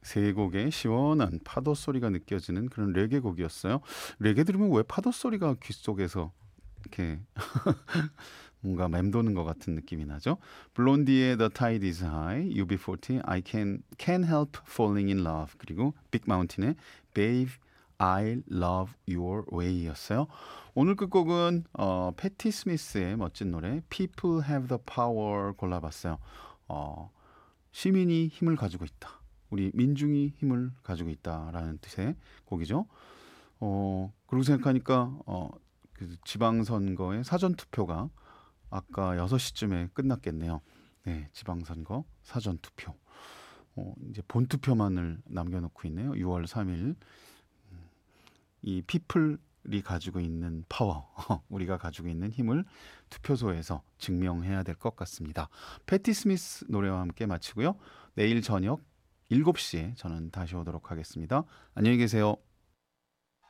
세 곡의 시원한 파도 소리가 느껴지는 그런 레게 곡이었어요. 레게 들으면 왜 파도 소리가 귀 속에서 이렇게 뭔가 맴도는 것 같은 느낌이 나죠? 블론디의 The Tide is High, UB40, Can't Help Falling in Love, 그리고 빅 마운틴의 Babe, I Love Your Way였어요. 오늘 끝곡은 패티 스미스의 멋진 노래 People Have the Power 골라봤어요. 어, 시민이 힘을 가지고 있다. 우리 민중이 힘을 가지고 있다라는 뜻의 곡이죠. 그러고 생각하니까 그 지방선거의 사전투표가 아까 6시쯤에 끝났겠네요. 네, 지방선거 사전투표. 이제 본투표만을 남겨놓고 있네요. 6월 3일. 이 피플이 가지고 있는 파워, 우리가 가지고 있는 힘을 투표소에서 증명해야 될 것 같습니다. 패티 스미스 노래와 함께 마치고요. 내일 저녁 7시에 저는 다시 오도록 하겠습니다. 안녕히 계세요.